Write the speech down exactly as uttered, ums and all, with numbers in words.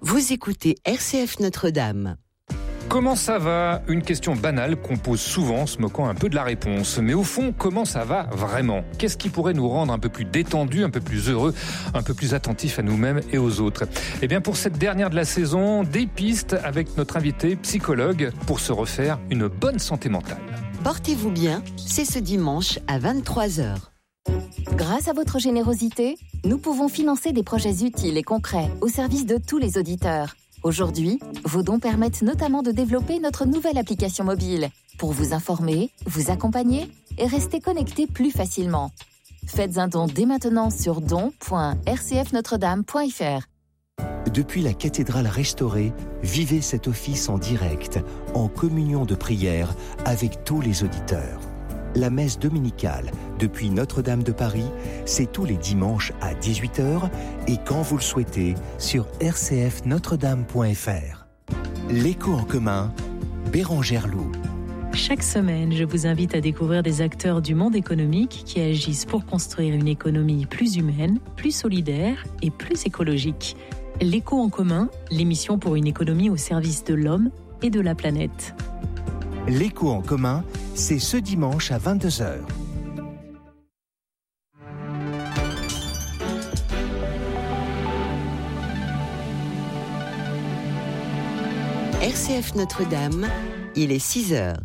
Vous écoutez R C F Notre-Dame. Comment ça va ? Une question banale qu'on pose souvent, se moquant un peu de la réponse. Mais au fond, comment ça va vraiment ? Qu'est-ce qui pourrait nous rendre un peu plus détendus, un peu plus heureux, un peu plus attentifs à nous-mêmes et aux autres ? Eh bien, pour cette dernière de la saison, des pistes avec notre invité psychologue pour se refaire une bonne santé mentale. Portez-vous bien, c'est ce dimanche à vingt-trois heures. Grâce à votre générosité, nous pouvons financer des projets utiles et concrets au service de tous les auditeurs. Aujourd'hui, vos dons permettent notamment de développer notre nouvelle application mobile pour vous informer, vous accompagner et rester connecté plus facilement. Faites un don dès maintenant sur don point r c f notre dame point f r. Depuis la cathédrale restaurée, vivez cet office en direct, en communion de prière avec tous les auditeurs. La messe dominicale depuis Notre-Dame de Paris, c'est tous les dimanches à dix-huit heures et quand vous le souhaitez sur r c f notre dame point f r. L'écho en commun, Bérangère Loup. Chaque semaine, je vous invite à découvrir des acteurs du monde économique qui agissent pour construire une économie plus humaine, plus solidaire et plus écologique. L'écho en commun, l'émission pour une économie au service de l'homme et de la planète. L'écho en commun, c'est ce dimanche à vingt-deux heures. R C F Notre-Dame, il est six heures.